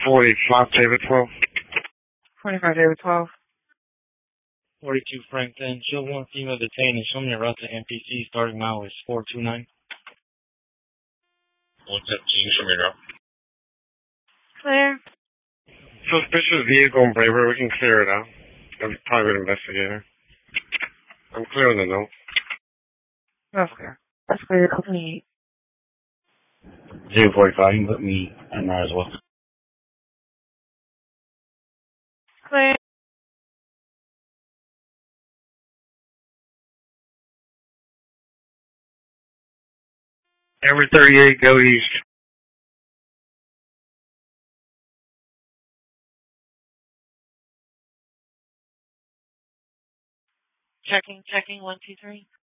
45 David 12. 25 David 12. 42 Franklin. Show 1 female detained and show me a route to MPC. Starting mile is 429. What's up? Can you show me a route? Clear. Suspicious vehicle in Braver. We can clear it out. I'm a private investigator. I'm clear on the note. That's clear. That's clear. Company 045, you can put me in there as well. clear. Every 38, go east. Checking 1, 2, 3.